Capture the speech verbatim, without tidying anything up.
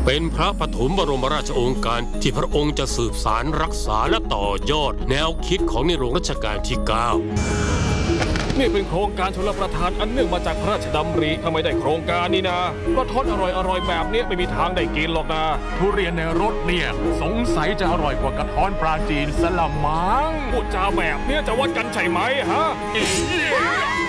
เป็นพระปฐมบรมราชโองการที่พระองค์จะสืบสารรักษาและต่อยอดแนวคิดของในหลวงรัชกาลที่ เก้านี่เป็นโครงการชลประทานอันเนื่องมาจากพระราชดำริถ้าไม่ได้โครงการนี้นะก็ทอดอร่อยๆแบบนี้ไม่มีทางได้กินหรอกนะทุเรียนในรถเนี่ยสงสัยจะอร่อยกว่ากระท้อนปลาจีนสละมังพูดจาแบบนี้จะวัดกันใช่ไหมฮะ